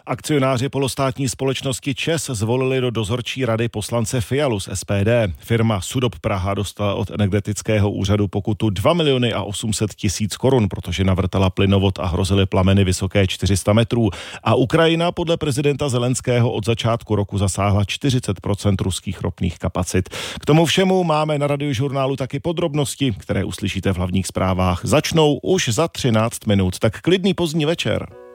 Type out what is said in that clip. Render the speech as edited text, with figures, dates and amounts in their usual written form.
Akcionáři polostátní společnosti ČEZ zvolili do dozorčí rady poslance Fialu z SPD. Firma Sudop Praha dostala od energetického úřadu pokutu 2 800 000 korun, protože navrtala plynovod a hrozily plameny vysoké 400 metrů. A Ukrajina podle prezidenta Zelenského od začátku roku zasáhla 40% ruských ropných kapacit. K tomu všemu máme na Radiožurnálu taky podrobnosti, které uslyšíte v hlavních zprávách. Začnou už za 13 minut, tak klidný pozdní večer.